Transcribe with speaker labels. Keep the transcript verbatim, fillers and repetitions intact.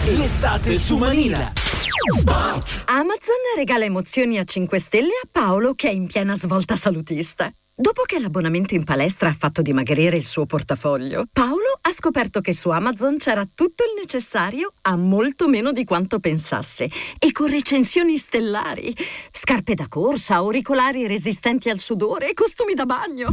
Speaker 1: L'estate su Manila.
Speaker 2: Amazon regala emozioni a cinque stelle a Paolo, che è in piena svolta salutista. Dopo che l'abbonamento in palestra ha fatto dimagrire il suo portafoglio, Paolo ha scoperto che su Amazon c'era tutto il necessario a molto meno di quanto pensasse, e con recensioni stellari. Scarpe da corsa, auricolari resistenti al sudore e costumi da bagno.